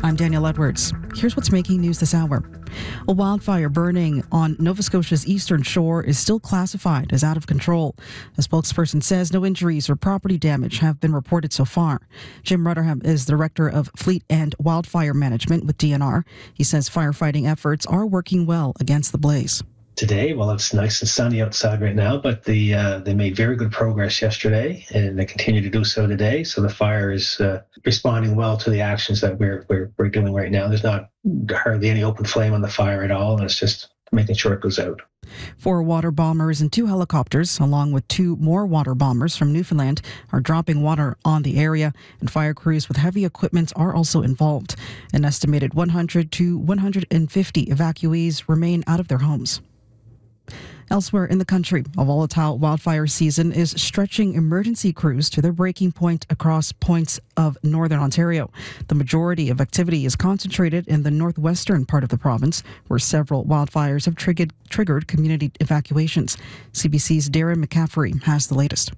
I'm Danielle Edwards. Here's what's making news this hour. A wildfire burning on Nova Scotia's eastern shore is still classified as out of control. A spokesperson says no injuries or property damage have been reported so far. Jim Rutherham is the Director of Fleet and Wildfire Management with DNR. He says firefighting efforts are working well against the blaze. Today, well, it's nice and sunny outside right now, but they made very good progress yesterday, and they continue to do so today. So the fire is responding well to the actions that we're doing right now. There's not hardly any open flame on the fire at all, and it's just making sure it goes out. 4 water bombers and 2 helicopters, along with 2 more water bombers from Newfoundland, are dropping water on the area, and fire crews with heavy equipment are also involved. An estimated 100 to 150 evacuees remain out of their homes. Elsewhere in the country, a volatile wildfire season is stretching emergency crews to their breaking point across points of northern Ontario. The majority of activity is concentrated in the northwestern part of the province, where several wildfires have triggered community evacuations. CBC's Darren McCaffrey has the latest.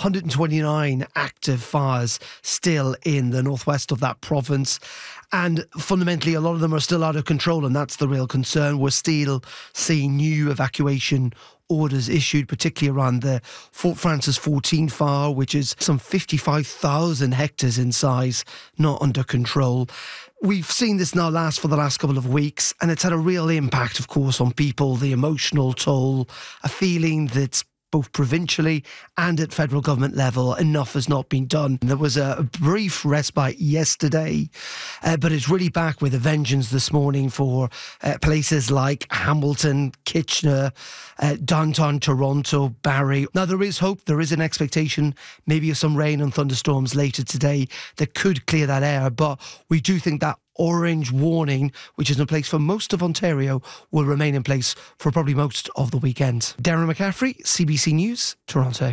129 active fires still in the northwest of that province. And fundamentally, a lot of them are still out of control, and that's the real concern. We're still seeing new evacuation orders issued, particularly around the Fort Francis 14 fire, which is some 55,000 hectares in size, not under control. We've seen this now last for the last couple of weeks, and it's had a real impact, of course, on people, the emotional toll, a feeling that's both provincially and at federal government level, enough has not been done. There was a brief respite yesterday, but it's really back with a vengeance this morning for places like Hamilton, Kitchener, downtown Toronto, Barrie. Now, there is hope. There is an expectation maybe of some rain and thunderstorms later today that could clear that air, but we do think that orange warning, which is in place for most of Ontario, will remain in place for probably most of the weekend. Darren McCaffrey, CBC News, Toronto.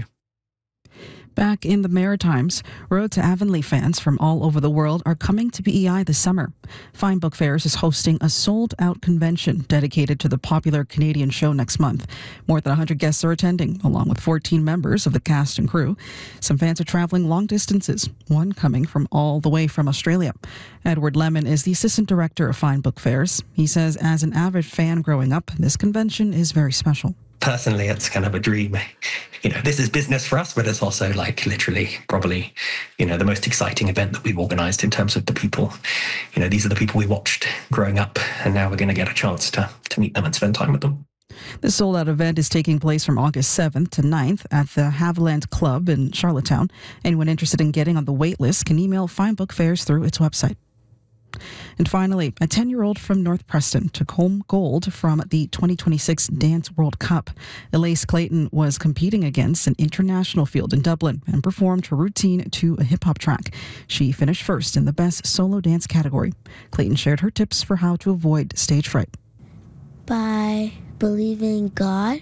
Back in the Maritimes, Road to Avonlea fans from all over the world are coming to BEI this summer. Fine Book Fairs is hosting a sold-out convention dedicated to the popular Canadian show next month. More than 100 guests are attending, along with 14 members of the cast and crew. Some fans are traveling long distances, one coming from all the way from Australia. Edward Lemon is the assistant director of Fine Book Fairs. He says as an avid fan growing up, this convention is very special. Personally, it's kind of a dream. This is business for us, but it's also like literally probably, the most exciting event that we've organised in terms of the people. These are the people we watched growing up, and now we're going to get a chance to meet them and spend time with them. The sold-out event is taking place from August 7th to 9th at the Haviland Club in Charlottetown. Anyone interested in getting on the wait list can email Fine Book Fairs through its website. And finally, a 10-year-old from North Preston took home gold from the 2026 Dance World Cup. Elise Clayton was competing against an international field in Dublin and performed her routine to a hip-hop track. She finished first in the Best Solo Dance category. Clayton shared her tips for how to avoid stage fright. By believing in God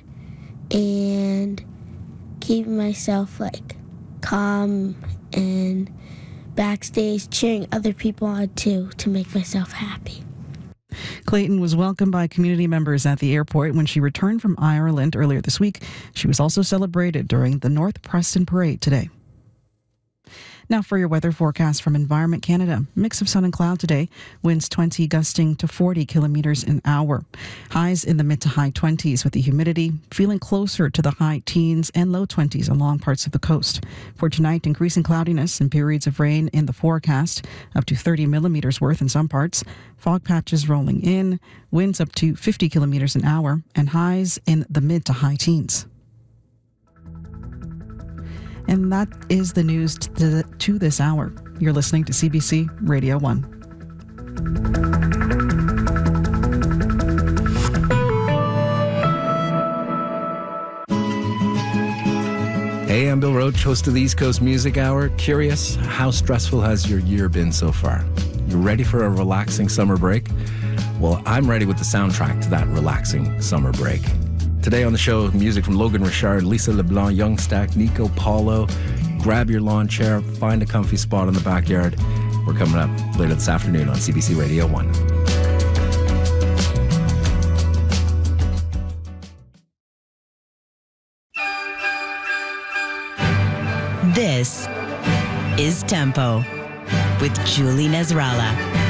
and keeping myself calm and backstage cheering other people on too to make myself happy. Clayton was welcomed by community members at the airport when she returned from Ireland earlier this week. She was also celebrated during the North Preston Parade today. Now for your weather forecast from Environment Canada. Mix of sun and cloud today. Winds 20 gusting to 40 kilometers an hour. Highs in the mid to high 20s with the humidity feeling closer to the high teens and low 20s along parts of the coast. For tonight, increasing cloudiness and periods of rain in the forecast, up to 30 millimeters worth in some parts. Fog patches rolling in, winds up to 50 kilometers an hour, and highs in the mid to high teens. And that is the news to this hour. You're listening to CBC Radio 1. Hey, I'm Bill Roach, host of the East Coast Music Hour. Curious, how stressful has your year been so far? You ready for a relaxing summer break? Well, I'm ready with the soundtrack to that relaxing summer break. Today on the show, music from Logan Richard, Lisa LeBlanc, Young Stack, Nico Paulo. Grab your lawn chair, find a comfy spot in the backyard. We're coming up later this afternoon on CBC Radio 1. This is Tempo with Julie Nasrallah.